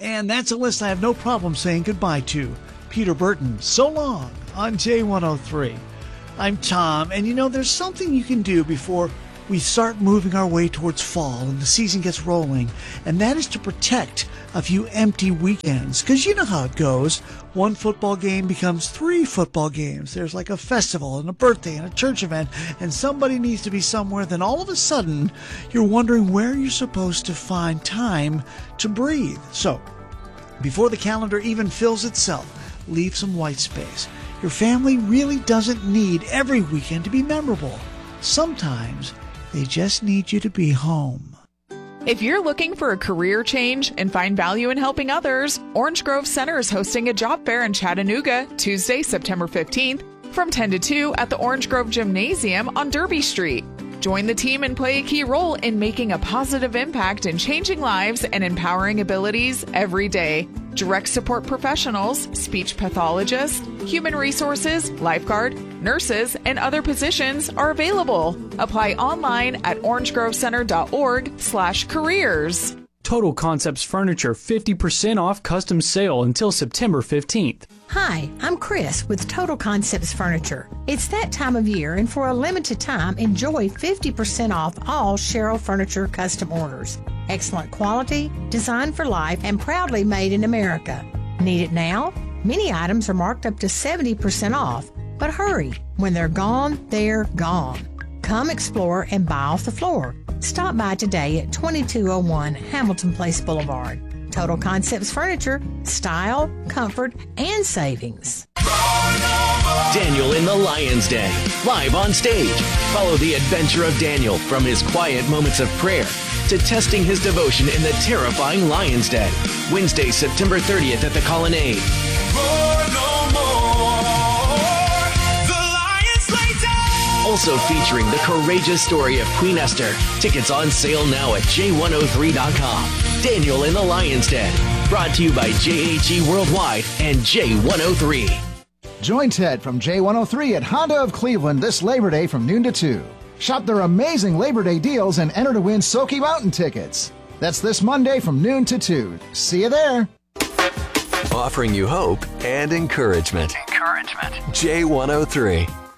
And that's a list I have no problem saying goodbye to. Peter Burton, so long on J103. I'm Tom, and there's something you can do before we start moving our way towards fall and the season gets rolling, and that is to protect a few empty weekends. Because you know how it goes. One football game becomes 3 football games. There's like a festival and a birthday and a church event, and somebody needs to be somewhere. Then all of a sudden, you're wondering where you're supposed to find time to breathe. So, before the calendar even fills itself, leave some white space. Your family really doesn't need every weekend to be memorable. Sometimes they just need you to be home. If you're looking for a career change and find value in helping others, Orange Grove Center is hosting a job fair in Chattanooga, Tuesday, September 15th, from 10 to 2 at the Orange Grove Gymnasium on Derby Street. Join the team and play a key role in making a positive impact in changing lives and empowering abilities every day. Direct support professionals, speech pathologists, human resources, lifeguard, nurses, and other positions are available. Apply online at orangegrovecenter.org/careers. Total Concepts Furniture 50% off custom sale until September 15th. Hi, I'm Chris with Total Concepts Furniture. It's that time of year, and for a limited time, enjoy 50% off all Cheryl Furniture custom orders. Excellent quality, designed for life, and proudly made in America. Need it now? Many items are marked up to 70% off. But hurry, when they're gone, they're gone. Come explore and buy off the floor. Stop by today at 2201 Hamilton Place Boulevard. Total Concepts Furniture, style, comfort, and savings. Daniel in the Lion's Den, live on stage. Follow the adventure of Daniel from his quiet moments of prayer to testing his devotion in the terrifying Lion's Den. Wednesday, September 30th at the Colonnade. Also featuring the courageous story of Queen Esther. Tickets on sale now at j103.com. Daniel in the Lion's Den. Brought to you by JHE Worldwide and J103. Join Ted from J103 at Honda of Cleveland this Labor Day from noon to 2. Shop their amazing Labor Day deals and enter to win Soaky Mountain tickets. That's this Monday from noon to 2. See you there. Offering you hope and encouragement. J103.